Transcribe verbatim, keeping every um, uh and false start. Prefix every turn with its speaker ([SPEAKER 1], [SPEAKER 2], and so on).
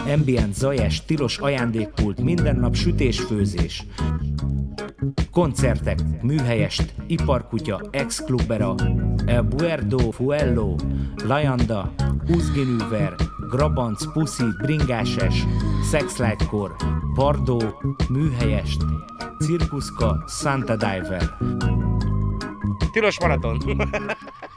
[SPEAKER 1] ambient zajos, tilos ajándékpult, minden nap sütés-főzés. Koncertek, műhelyest, iparkutya, ex-klubbera, El Buerdo, Fuello, Lajanda, Uzginüver, Grabanc, Puszi, Bringáses, Sexlightcore, Pardó, műhelyest, Cirkuszka, Santa Diver.
[SPEAKER 2] Tilos maraton!